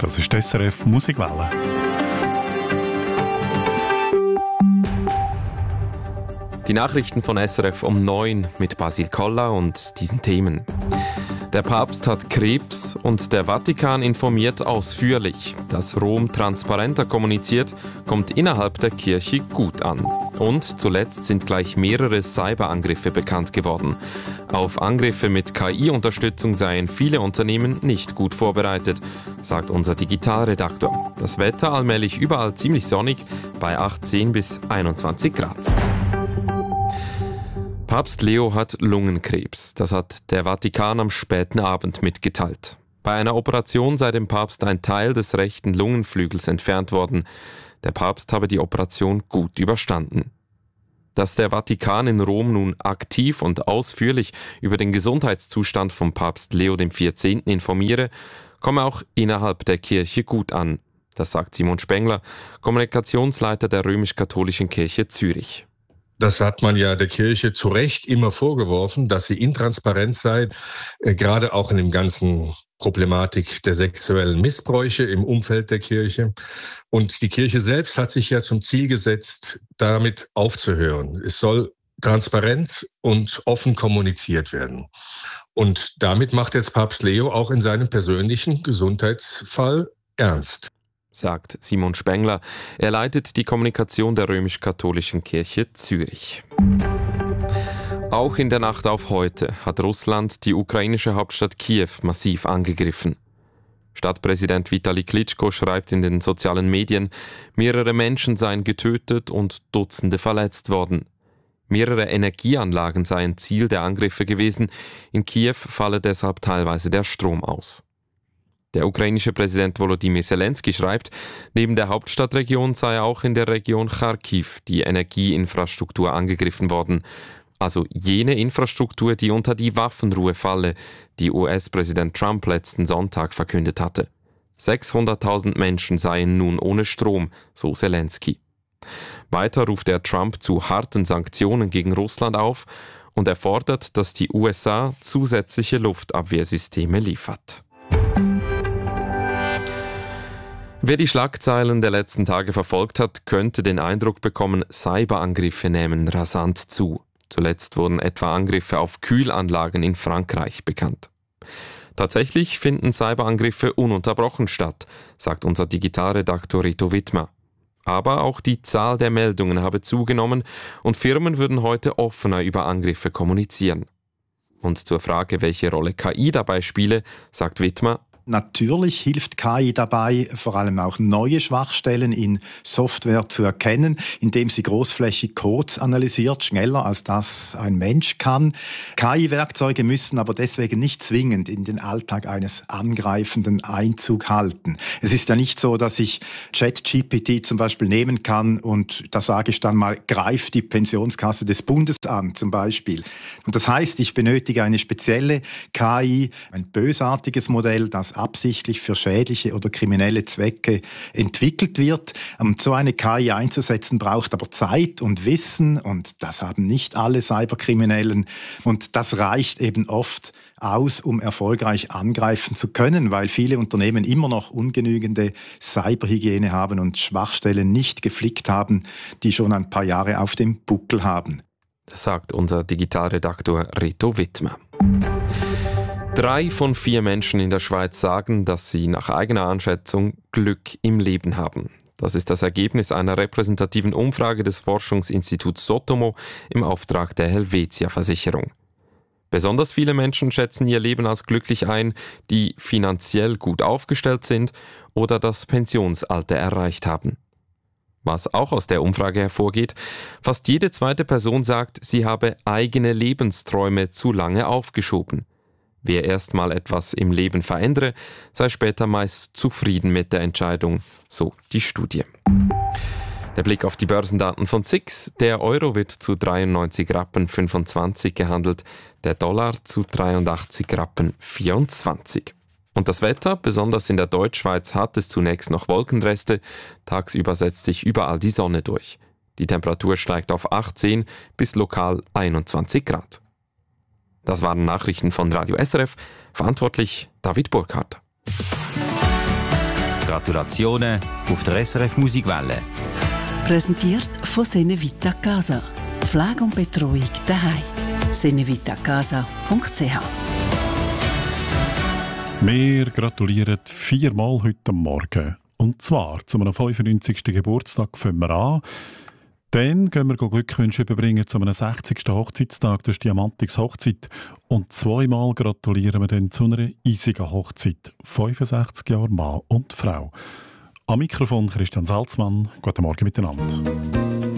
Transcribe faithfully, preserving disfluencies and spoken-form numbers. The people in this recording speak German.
Das ist die S R F Musikwelle. Die Nachrichten von S R F um neun mit Basil Koller und diesen Themen. Der Papst hat Krebs und der Vatikan informiert ausführlich. Dass Rom transparenter kommuniziert, kommt innerhalb der Kirche gut an. Und zuletzt sind gleich mehrere Cyberangriffe bekannt geworden. Auf Angriffe mit K I-Unterstützung seien viele Unternehmen nicht gut vorbereitet, sagt unser Digitalredaktor. Das Wetter allmählich überall ziemlich sonnig, bei achtzehn bis einundzwanzig Grad. Papst Leo hat Lungenkrebs. Das hat der Vatikan am späten Abend mitgeteilt. Bei einer Operation sei dem Papst ein Teil des rechten Lungenflügels entfernt worden. Der Papst habe die Operation gut überstanden. Dass der Vatikan in Rom nun aktiv und ausführlich über den Gesundheitszustand von Papst Leo der vierzehnten informiere, komme auch innerhalb der Kirche gut an. Das sagt Simon Spengler, Kommunikationsleiter der römisch-katholischen Kirche Zürich. Das hat man ja der Kirche zu Recht immer vorgeworfen, dass sie intransparent sei, äh, gerade auch in dem ganzen Problematik der sexuellen Missbräuche im Umfeld der Kirche. Und die Kirche selbst hat sich ja zum Ziel gesetzt, damit aufzuhören. Es soll transparent und offen kommuniziert werden. Und damit macht jetzt Papst Leo auch in seinem persönlichen Gesundheitsfall ernst, sagt Simon Spengler. Er leitet die Kommunikation der römisch-katholischen Kirche Zürich. Auch in der Nacht auf heute hat Russland die ukrainische Hauptstadt Kiew massiv angegriffen. Stadtpräsident Vitali Klitschko schreibt in den sozialen Medien, mehrere Menschen seien getötet und Dutzende verletzt worden. Mehrere Energieanlagen seien Ziel der Angriffe gewesen. In Kiew falle deshalb teilweise der Strom aus. Der ukrainische Präsident Volodymyr Zelensky schreibt, neben der Hauptstadtregion sei auch in der Region Charkiw die Energieinfrastruktur angegriffen worden. Also jene Infrastruktur, die unter die Waffenruhe falle, die U S-Präsident Trump letzten Sonntag verkündet hatte. sechshunderttausend Menschen seien nun ohne Strom, so Zelensky. Weiter ruft er Trump zu harten Sanktionen gegen Russland auf und er fordert, dass die U S A zusätzliche Luftabwehrsysteme liefert. Wer die Schlagzeilen der letzten Tage verfolgt hat, könnte den Eindruck bekommen, Cyberangriffe nehmen rasant zu. Zuletzt wurden etwa Angriffe auf Kühlanlagen in Frankreich bekannt. Tatsächlich finden Cyberangriffe ununterbrochen statt, sagt unser Digitalredaktor Reto Wittmer. Aber auch die Zahl der Meldungen habe zugenommen und Firmen würden heute offener über Angriffe kommunizieren. Und zur Frage, welche Rolle K I dabei spiele, sagt Wittmer: Natürlich hilft K I dabei, vor allem auch neue Schwachstellen in Software zu erkennen, indem sie großflächig Codes analysiert, schneller als das ein Mensch kann. K I-Werkzeuge müssen aber deswegen nicht zwingend in den Alltag eines Angreifenden Einzug halten. Es ist ja nicht so, dass ich ChatGPT zum Beispiel nehmen kann und da sage ich dann mal, greif die Pensionskasse des Bundes an zum Beispiel. Und das heißt, ich benötige eine spezielle K I, ein bösartiges Modell, das absichtlich für schädliche oder kriminelle Zwecke entwickelt wird. Um so eine K I einzusetzen, braucht aber Zeit und Wissen und das haben nicht alle Cyberkriminellen und das reicht eben oft aus, um erfolgreich angreifen zu können, weil viele Unternehmen immer noch ungenügende Cyberhygiene haben und Schwachstellen nicht geflickt haben, die schon ein paar Jahre auf dem Buckel haben. Das sagt unser Digitalredaktor Reto Wittmer. Drei von vier Menschen in der Schweiz sagen, dass sie nach eigener Einschätzung Glück im Leben haben. Das ist das Ergebnis einer repräsentativen Umfrage des Forschungsinstituts Sotomo im Auftrag der Helvetia-Versicherung. Besonders viele Menschen schätzen ihr Leben als glücklich ein, die finanziell gut aufgestellt sind oder das Pensionsalter erreicht haben. Was auch aus der Umfrage hervorgeht, fast jede zweite Person sagt, sie habe eigene Lebensträume zu lange aufgeschoben. Wer erst mal etwas im Leben verändere, sei später meist zufrieden mit der Entscheidung, so die Studie. Der Blick auf die Börsendaten von S I X. Der Euro wird zu dreiundneunzig Rappen fünfundzwanzig gehandelt, der Dollar zu dreiundachtzig Rappen vierundzwanzig. Und das Wetter, besonders in der Deutschschweiz, hat es zunächst noch Wolkenreste, tagsüber setzt sich überall die Sonne durch. Die Temperatur steigt auf achtzehn bis lokal einundzwanzig Grad. Das waren Nachrichten von Radio S R F, verantwortlich David Burkhardt. Gratulationen auf der S R F Musikwelle. Präsentiert von Senevita Casa. Pflege und Betreuung daheim. senevitacasa punkt c h. Wir gratulieren viermal heute Morgen. Und zwar zu einem fünfundneunzigsten Geburtstag fangen wir an. Dann gehen wir Glückwünsche überbringen zu einem sechzigsten Hochzeitstag, das ist die Amantix Hochzeit. Und zweimal gratulieren wir dann zu einer eisigen Hochzeit. fünfundsechzig Jahre Mann und Frau. Am Mikrofon Christian Salzmann. Guten Morgen miteinander.